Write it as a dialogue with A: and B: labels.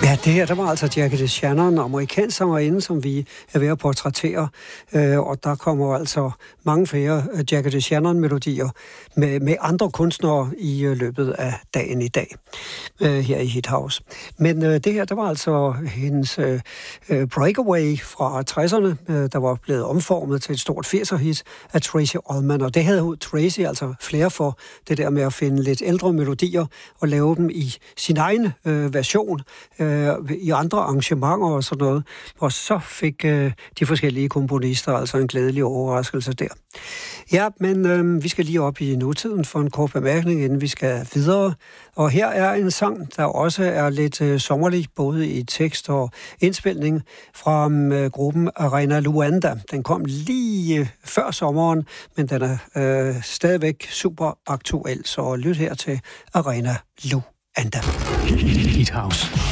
A: Ja, det her, der var altså Jackie DeShannon, en amerikansk sangerinde, som vi er ved at portrættere. Og der kommer altså mange flere Jackie DeShannon-melodier med andre kunstnere i løbet af dagen i dag her i Hit House. Men det her, der var altså hendes breakaway fra 60'erne, der var blevet omformet til et stort 80'er-hit af Tracey Ullman. Og det havde Tracey altså flere for, det der med at finde lidt ældre melodier og lave dem i sin egen version, i andre arrangementer og sådan noget. Og så fik de forskellige komponister altså en glædelig overraskelse der. Ja, men vi skal lige op i nutiden for en kort bemærkning, inden vi skal videre. Og her er en sang, der også er lidt sommerlig, både i tekst og indspilning, fra gruppen Arena Luanda. Den kom lige før sommeren, men den er stadigvæk super aktuel, så lyt her til Arena Luanda.
B: Hit House.